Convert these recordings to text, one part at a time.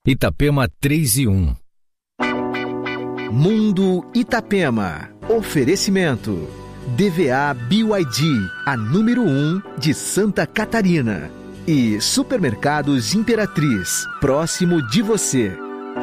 Itapema 3:1. Mundo Itapema. Oferecimento. DVA BYD, a número 1 de Santa Catarina. E Supermercados Imperatriz, próximo de você.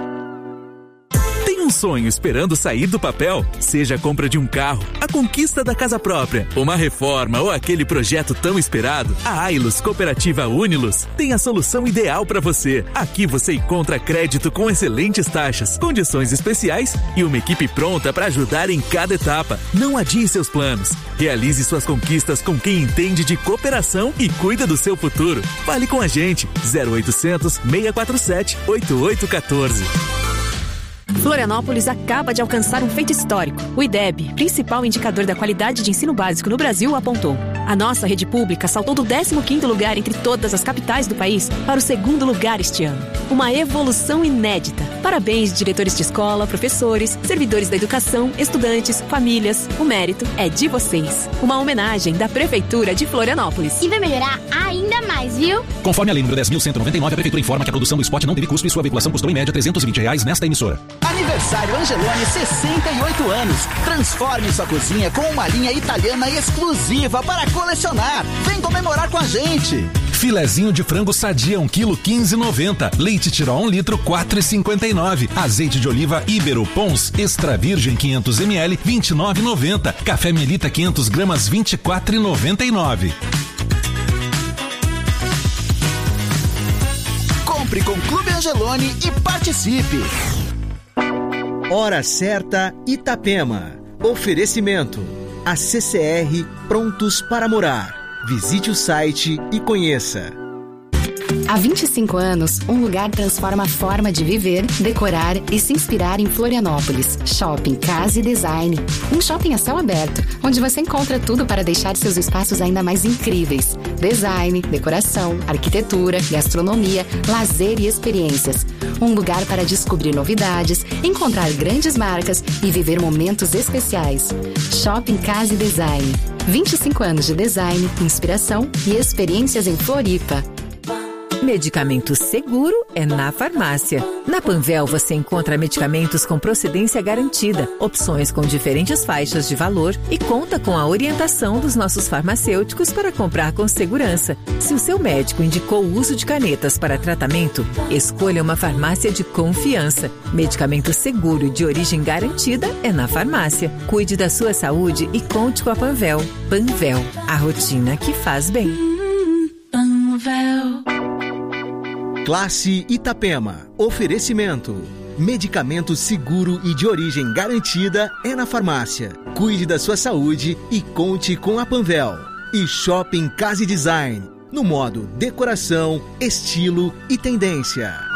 Um sonho esperando sair do papel? Seja a compra de um carro, a conquista da casa própria, uma reforma ou aquele projeto tão esperado, a Ailus Cooperativa Unilus tem a solução ideal para você. Aqui você encontra crédito com excelentes taxas, condições especiais e uma equipe pronta para ajudar em cada etapa. Não adie seus planos. Realize suas conquistas com quem entende de cooperação e cuida do seu futuro. Fale com a gente. 0800 647 8814. Florianópolis acaba de alcançar um feito histórico. O IDEB, principal indicador da qualidade de ensino básico no Brasil, apontou: a nossa rede pública saltou do 15º lugar entre todas as capitais do país para o 2º lugar este ano. Uma evolução inédita. Parabéns, diretores de escola, professores, servidores da educação, estudantes, famílias. O mérito é de vocês. Uma homenagem da Prefeitura de Florianópolis. E vai melhorar ainda mais, viu? Conforme a lei número 10.199, a Prefeitura informa que a produção do spot não teve custo e sua veiculação custou em média R$320 nesta emissora. Aniversário Angeloni, 68 anos. Transforme sua cozinha com uma linha italiana exclusiva para colecionar. Vem comemorar com a gente. Filezinho de frango sadia, 1 kg, R$15,90. Leite Tirol, 1 litro, R$4,59. Azeite de oliva Ibero Pons Extra Virgem, 500 ml, R$29,90. Café Melita, 500 gramas, R$24,99. Compre com Clube Angeloni e participe. Hora certa Itapema. Oferecimento. A CCR prontos para morar. Visite o site e conheça. Há 25 anos, um lugar transforma a forma de viver, decorar e se inspirar em Florianópolis. Shopping Casa e Design. Um shopping a céu aberto, onde você encontra tudo para deixar seus espaços ainda mais incríveis. Design, decoração, arquitetura, gastronomia, lazer e experiências. Um lugar para descobrir novidades, encontrar grandes marcas e viver momentos especiais. Shopping Casa e Design. 25 anos de design, inspiração e experiências em Floripa. Medicamento seguro é na farmácia. Na Panvel você encontra medicamentos com procedência garantida, opções com diferentes faixas de valor e conta com a orientação dos nossos farmacêuticos para comprar com segurança. Se o seu médico indicou o uso de canetas para tratamento, escolha uma farmácia de confiança. Medicamento seguro e de origem garantida é na farmácia. Cuide da sua saúde e conte com a Panvel. Panvel, a rotina que faz bem. Panvel. Classe Itapema. Oferecimento. Medicamento seguro e de origem garantida é na farmácia. Cuide da sua saúde e conte com a Panvel. E Shopping Casa e Design. No modo decoração, estilo e tendência.